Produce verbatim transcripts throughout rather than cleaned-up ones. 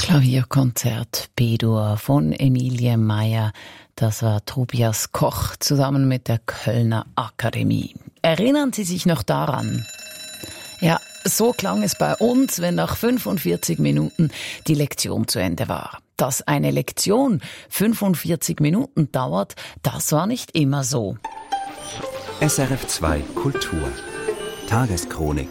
Klavierkonzert B-Dur von Emilie Meyer. Das war Tobias Koch zusammen mit der Kölner Akademie. Erinnern Sie sich noch daran? Ja, so klang es bei uns, wenn nach fünfundvierzig Minuten die Lektion zu Ende war. Dass eine Lektion fünfundvierzig Minuten dauert, das war nicht immer so. S R F zwei Kultur Tageschronik.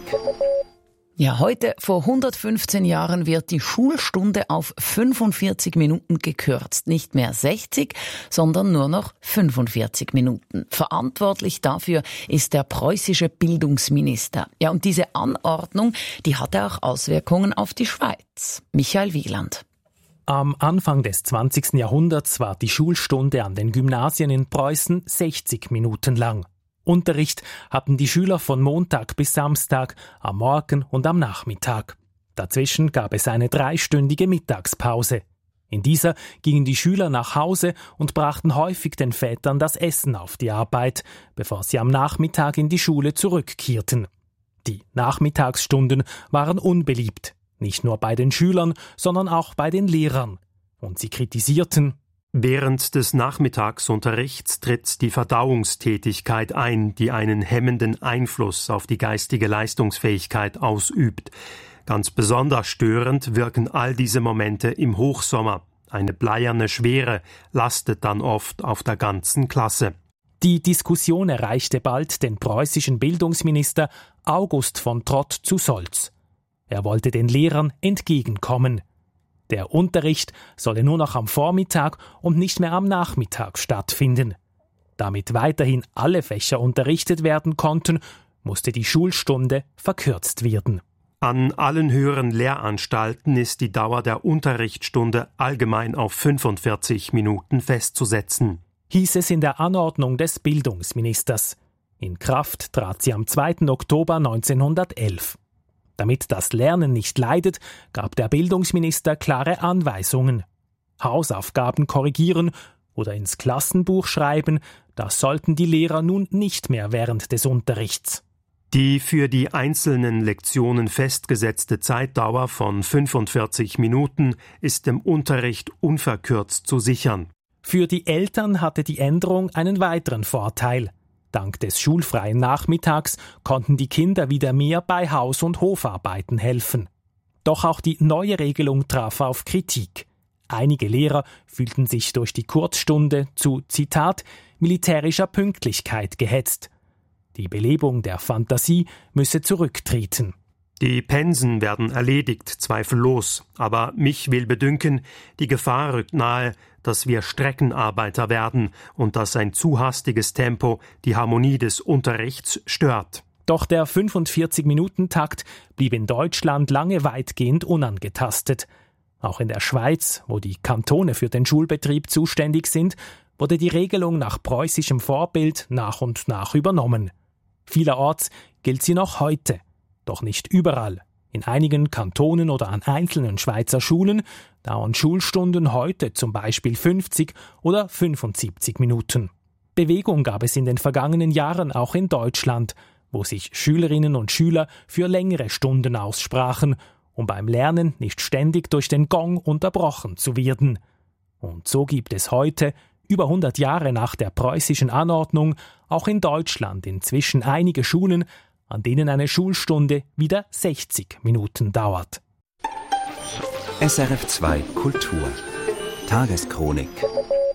Ja, heute vor hundertfünfzehn Jahren wird die Schulstunde auf fünfundvierzig Minuten gekürzt. Nicht mehr sechzig, sondern nur noch fünfundvierzig Minuten. Verantwortlich dafür ist der preußische Bildungsminister. Ja, und diese Anordnung, die hatte auch Auswirkungen auf die Schweiz. Michael Wieland. Am Anfang des zwanzigsten Jahrhunderts war die Schulstunde an den Gymnasien in Preußen sechzig Minuten lang. Unterricht hatten die Schüler von Montag bis Samstag, am Morgen und am Nachmittag. Dazwischen gab es eine dreistündige Mittagspause. In dieser gingen die Schüler nach Hause und brachten häufig den Vätern das Essen auf die Arbeit, bevor sie am Nachmittag in die Schule zurückkehrten. Die Nachmittagsstunden waren unbeliebt, nicht nur bei den Schülern, sondern auch bei den Lehrern. Und sie kritisierten: Während des Nachmittagsunterrichts tritt die Verdauungstätigkeit ein, die einen hemmenden Einfluss auf die geistige Leistungsfähigkeit ausübt. Ganz besonders störend wirken all diese Momente im Hochsommer. Eine bleierne Schwere lastet dann oft auf der ganzen Klasse. Die Diskussion erreichte bald den preußischen Bildungsminister August von Trott zu Solz. Er wollte den Lehrern entgegenkommen. Der Unterricht solle nur noch am Vormittag und nicht mehr am Nachmittag stattfinden. Damit weiterhin alle Fächer unterrichtet werden konnten, musste die Schulstunde verkürzt werden. An allen höheren Lehranstalten ist die Dauer der Unterrichtsstunde allgemein auf fünfundvierzig Minuten festzusetzen, hieß es in der Anordnung des Bildungsministers. In Kraft trat sie am zweiten Oktober neunzehnhundertelf. Damit das Lernen nicht leidet, gab der Bildungsminister klare Anweisungen. Hausaufgaben korrigieren oder ins Klassenbuch schreiben, das sollten die Lehrer nun nicht mehr während des Unterrichts. Die für die einzelnen Lektionen festgesetzte Zeitdauer von fünfundvierzig Minuten ist dem Unterricht unverkürzt zu sichern. Für die Eltern hatte die Änderung einen weiteren Vorteil. Dank des schulfreien Nachmittags konnten die Kinder wieder mehr bei Haus- und Hofarbeiten helfen. Doch auch die neue Regelung traf auf Kritik. Einige Lehrer fühlten sich durch die Kurzstunde zu, Zitat, militärischer Pünktlichkeit gehetzt. Die Belebung der Fantasie müsse zurücktreten. Die Pensen werden erledigt, zweifellos, aber mich will bedünken, die Gefahr rückt nahe, dass wir Streckenarbeiter werden und dass ein zu hastiges Tempo die Harmonie des Unterrichts stört. Doch der fünfundvierzig-Minuten-Takt blieb in Deutschland lange weitgehend unangetastet. Auch in der Schweiz, wo die Kantone für den Schulbetrieb zuständig sind, wurde die Regelung nach preußischem Vorbild nach und nach übernommen. Vielerorts gilt sie noch heute. Doch nicht überall. In einigen Kantonen oder an einzelnen Schweizer Schulen dauern Schulstunden heute zum Beispiel fünfzig oder fünfundsiebzig Minuten. Bewegung gab es in den vergangenen Jahren auch in Deutschland, wo sich Schülerinnen und Schüler für längere Stunden aussprachen, um beim Lernen nicht ständig durch den Gong unterbrochen zu werden. Und so gibt es heute, über hundert Jahre nach der preußischen Anordnung, auch in Deutschland inzwischen einige Schulen, an denen eine Schulstunde wieder sechzig Minuten dauert. S R F zwei Kultur Tageschronik